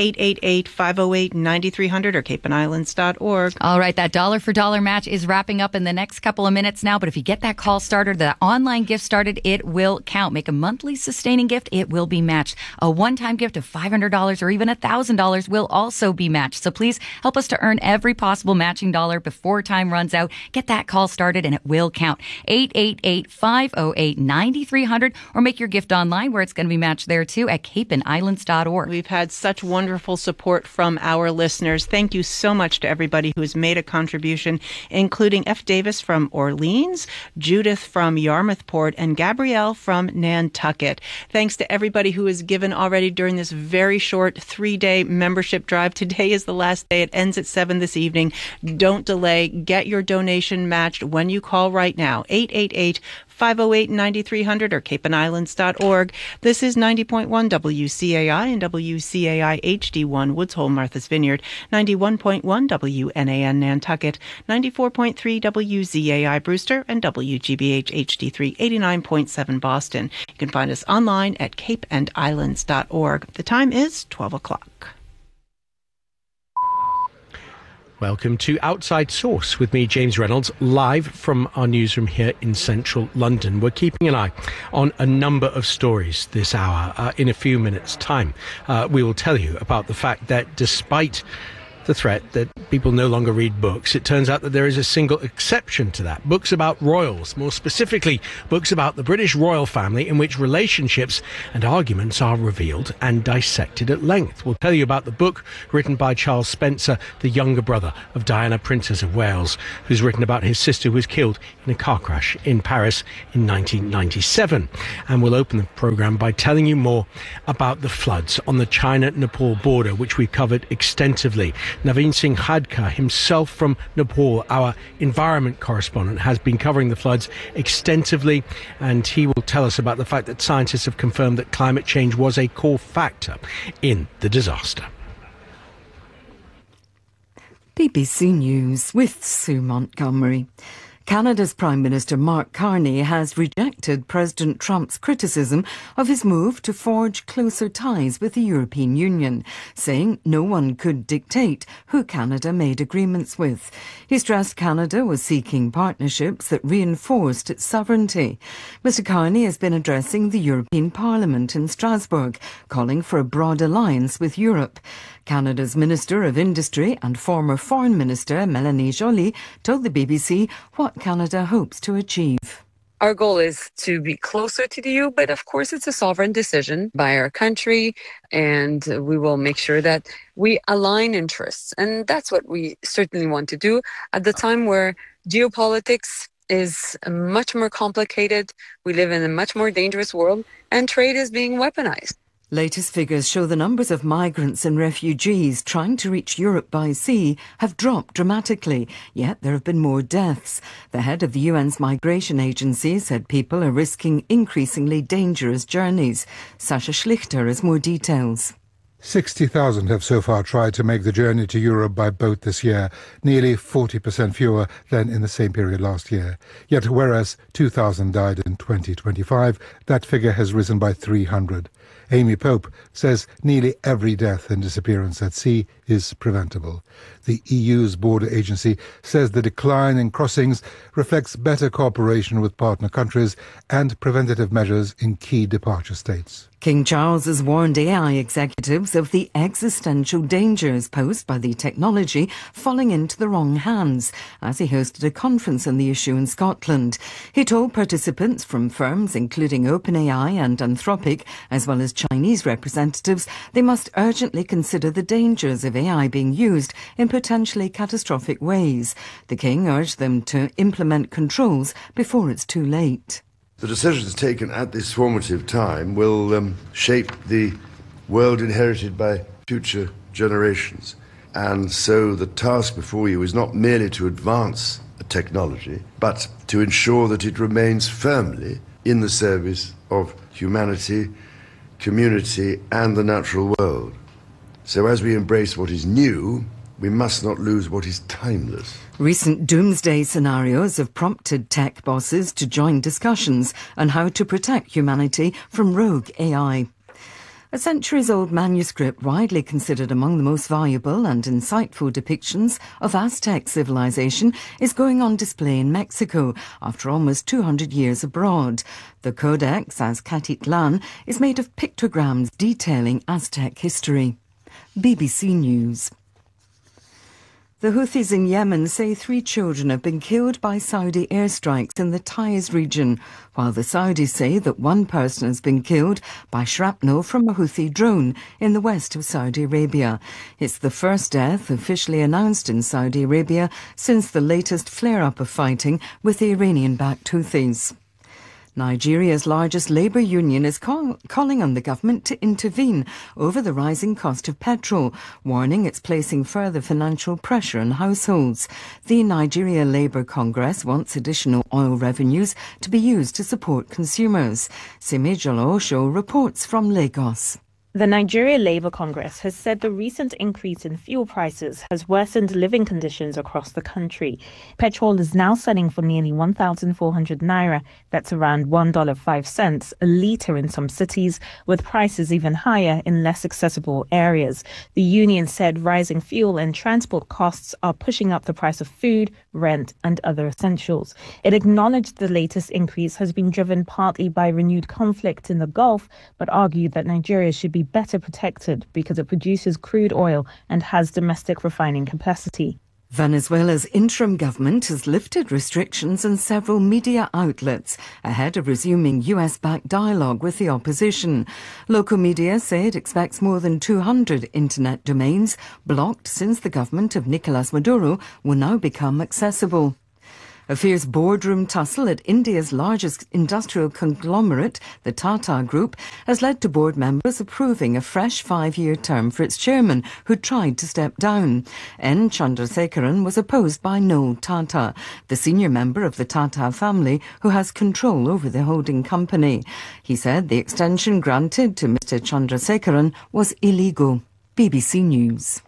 888-508-9300 or CapeandIslands.org. All right, that dollar for dollar match is wrapping up in the next couple of minutes now, but if you get that call started, that online gift started, it will count. Make a monthly sustaining gift, it will be matched. A one-time gift of $500 or even $1,000 will also be matched. So please help us to earn every possible matching dollar before time runs out. Get that call started and it will count. 888-508-9300 or make your gift online where it's going to be matched there too at CapeandIslands.org. We've had such wonderful support from our listeners. Thank you so much to everybody who has made a contribution, including F. Davis from Orleans, Judith from Yarmouthport, and Gabrielle from Nantucket. Thanks to everybody who has given already during this very short 3-day membership drive. Today is the last day. It ends at 7 this evening. Don't delay. Get your donation matched when you call right now. 888 508-9300 or capeandislands.org. This is 90.1 WCAI and WCAI HD1 Woods Hole, Martha's Vineyard, 91.1 WNAN Nantucket, 94.3 WZAI Brewster, and WGBH HD3 89.7 Boston. You can find us online at capeandislands.org. The time is 12 o'clock. Welcome to Outside Source with me, James Reynolds, live from our newsroom here in central London. We're keeping an eye on a number of stories this hour. In a few minutes' time, we will tell you about the fact that despite the threat that people no longer read books, it turns out that there is a single exception to that. Books about royals, more specifically, books about the British royal family in which relationships and arguments are revealed and dissected at length. We'll tell you about the book written by Charles Spencer, the younger brother of Diana, Princess of Wales, who's written about his sister who was killed in a car crash in Paris in 1997. And we'll open the programme by telling you more about the floods on the China-Nepal border, which we've covered extensively. Naveen Singh Khadka, himself from Nepal, our environment correspondent, has been covering the floods extensively, and he will tell us about the fact that scientists have confirmed that climate change was a core factor in the disaster. BBC News with Sue Montgomery. Canada's Prime Minister Mark Carney has rejected President Trump's criticism of his move to forge closer ties with the European Union, saying no one could dictate who Canada made agreements with. He stressed Canada was seeking partnerships that reinforced its sovereignty. Mr Carney has been addressing the European Parliament in Strasbourg, calling for a broad alliance with Europe. Canada's Minister of Industry and former Foreign Minister Mélanie Joly told the BBC what Canada hopes to achieve. Our goal is to be closer to the EU, but of course it's a sovereign decision by our country, and we will make sure that we align interests. And that's what we certainly want to do at the time where geopolitics is much more complicated. We live in a much more dangerous world, and trade is being weaponized. Latest figures show the numbers of migrants and refugees trying to reach Europe by sea have dropped dramatically, yet there have been more deaths. The head of the UN's migration agency said people are risking increasingly dangerous journeys. Sasha Schlichter has more details. 60,000 have so far tried to make the journey to Europe by boat this year, nearly 40% fewer than in the same period last year. Yet whereas 2,000 died in 2025, that figure has risen by 300. Amy Pope says nearly every death and disappearance at sea is preventable. The EU's border agency says the decline in crossings reflects better cooperation with partner countries and preventative measures in key departure states. King Charles has warned AI executives of the existential dangers posed by the technology falling into the wrong hands as he hosted a conference on the issue in Scotland. He told participants from firms including OpenAI and Anthropic, as well as Chinese representatives, they must urgently consider the dangers of AI being used in potentially catastrophic ways. The King urged them to implement controls before it's too late. The decisions taken at this formative time will shape the world inherited by future generations. And so the task before you is not merely to advance a technology, but to ensure that it remains firmly in the service of humanity, community, and the natural world. So as we embrace what is new, we must not lose what is timeless. Recent doomsday scenarios have prompted tech bosses to join discussions on how to protect humanity from rogue AI. A centuries-old manuscript widely considered among the most valuable and insightful depictions of Aztec civilization is going on display in Mexico after almost 200 years abroad. The Codex Azcatitlan is made of pictograms detailing Aztec history. BBC News. The Houthis in Yemen say 3 children have been killed by Saudi airstrikes in the Taiz region, while the Saudis say that 1 person has been killed by shrapnel from a Houthi drone in the west of Saudi Arabia. It's the first death officially announced in Saudi Arabia since the latest flare-up of fighting with the Iranian-backed Houthis. Nigeria's largest labour union is calling on the government to intervene over the rising cost of petrol, warning it's placing further financial pressure on households. The Nigeria Labour Congress wants additional oil revenues to be used to support consumers. Simi Jolo reports from Lagos. The Nigeria Labour Congress has said the recent increase in fuel prices has worsened living conditions across the country. Petrol is now selling for nearly 1,400 naira, that's around $1.05 a litre in some cities, with prices even higher in less accessible areas. The union said rising fuel and transport costs are pushing up the price of food, rent and other essentials. It acknowledged the latest increase has been driven partly by renewed conflict in the Gulf, but argued that Nigeria should be better protected because it produces crude oil and has domestic refining capacity. Venezuela's interim government has lifted restrictions on several media outlets ahead of resuming US-backed dialogue with the opposition. Local media say it expects more than 200 internet domains blocked since the government of Nicolas Maduro will now become accessible. A fierce boardroom tussle at India's largest industrial conglomerate, the Tata Group, has led to board members approving a fresh 5-year term for its chairman, who tried to step down. N. Chandrasekaran was opposed by Noel Tata, the senior member of the Tata family who has control over the holding company. He said the extension granted to Mr. Chandrasekaran was illegal. BBC News.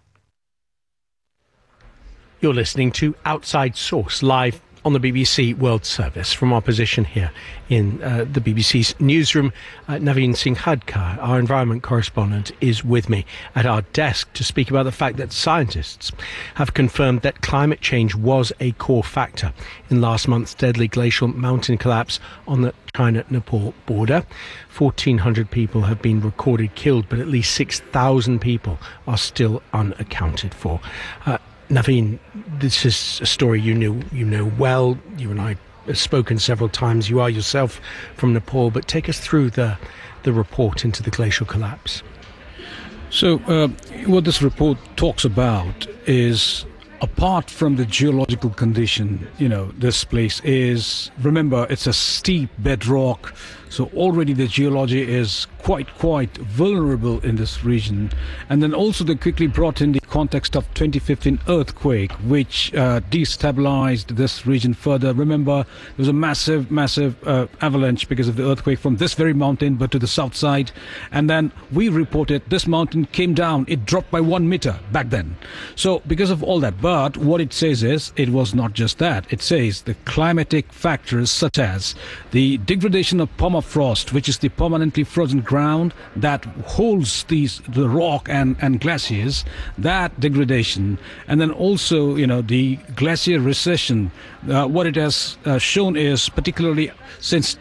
You're listening to Outside Source, live on the BBC World Service from our position here in the BBC's newsroom. Naveen Singh Khadka, our environment correspondent, is with me at our desk to speak about the fact that scientists have confirmed that climate change was a core factor in last month's deadly glacial mountain collapse on the China-Nepal border. 1,400 people have been recorded killed, but at least 6,000 people are still unaccounted for. Naveen, this is a story you know well. You and I have spoken several times. You are yourself from Nepal, but take us through the report into the glacial collapse. So what this report talks about is, apart from the geological condition, this place is, remember, it's a steep bedrock. So already the geology is quite vulnerable in this region. And then also they quickly brought in the context of 2015 earthquake, which destabilized this region further. Remember, there was a massive avalanche because of the earthquake from this very mountain, but to the south side. And then we reported this mountain came down. It dropped by 1 meter back then. So because of all that, but what it says is, it was not just that. It says the climatic factors such as the degradation of permafrost, which is the permanently frozen ground that holds the rock and glaciers, that degradation, and then also the glacier recession. What it has shown is, particularly since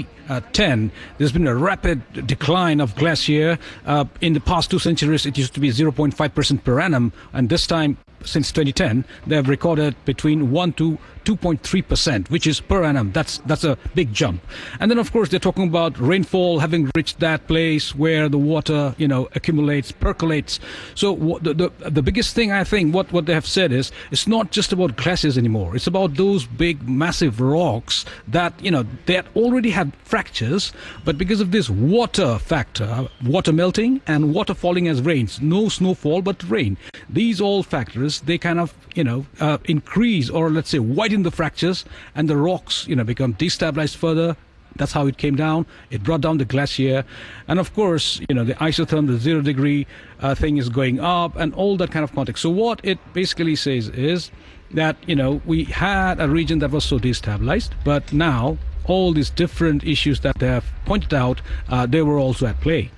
2010, there's been a rapid decline of glacier. In the past 2 centuries, it used to be 0.5% per annum, and this time, since 2010, they have recorded between 1 to 2.3%, which is per annum. That's a big jump. And then, of course, they're talking about rainfall having reached that place where the water, accumulates, percolates. So the biggest thing, I think, what they have said is, it's not just about glaciers anymore. It's about those big, massive rocks that, they already have fractures, but because of this water factor, water melting and water falling as rains, no snowfall, but rain. These all factors, they kind of, increase, or let's say widen the fractures, and the rocks, become destabilized further. That's how it came down. It brought down the glacier. And of course, the isotherm, the 0 degree thing is going up, and all that kind of context. So what it basically says is that, we had a region that was so destabilized, but now all these different issues that they have pointed out, they were also at play.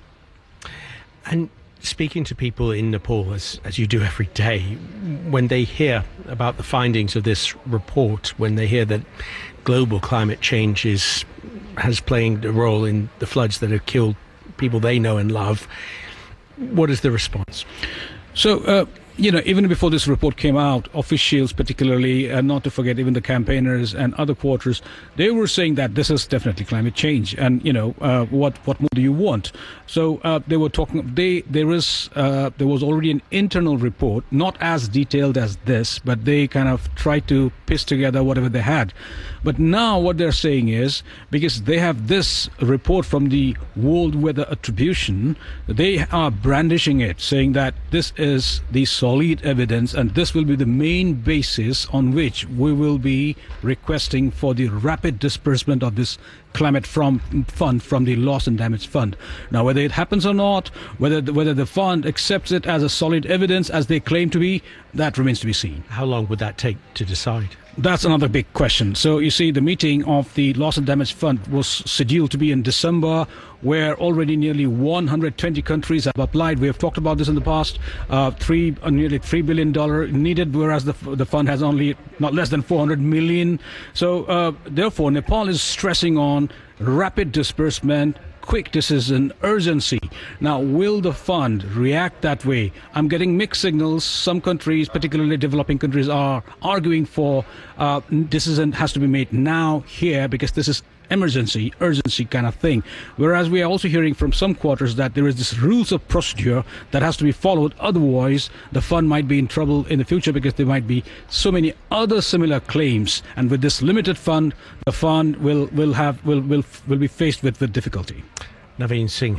And speaking to people in Nepal, as you do every day, when they hear about the findings of this report, when they hear that global climate change has played a role in the floods that have killed people they know and love, what is the response? So even before this report came out, officials particularly, and not to forget even the campaigners and other quarters, they were saying that this is definitely climate change. And, what more do you want? So they were talking, there was already an internal report, not as detailed as this, but they kind of tried to piece together whatever they had. But now what they're saying is, because they have this report from the World Weather Attribution, they are brandishing it, saying that this is the solid evidence and this will be the main basis on which we will be requesting for the rapid disbursement of this climate fund from the loss and damage fund. Now, whether it happens or not, whether the fund accepts it as a solid evidence as they claim to be, that remains to be seen. How long would that take to decide? That's another big question. So you see, the meeting of the Loss and Damage Fund was scheduled to be in December, where already nearly 120 countries have applied. We have talked about this in the past. Nearly $3 billion needed, whereas the fund has only not less than 400 million. So therefore, Nepal is stressing on rapid disbursement, quick decision, urgency. Now, will the fund react that way? I'm getting mixed signals. Some countries, particularly developing countries, are arguing for decision has to be made now, here, because this is emergency, urgency kind of thing. Whereas we are also hearing from some quarters that there is this rules of procedure that has to be followed. Otherwise, the fund might be in trouble in the future because there might be so many other similar claims. And with this limited fund, the fund will be faced with difficulty. Naveen Singh